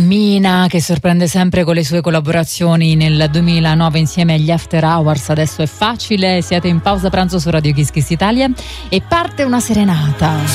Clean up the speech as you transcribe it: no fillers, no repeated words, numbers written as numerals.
Mina, che sorprende sempre con le sue collaborazioni nel 2009 insieme agli After Hours. Adesso è facile, siete in pausa pranzo su Radio Kiss Kiss Italia e parte una serenata.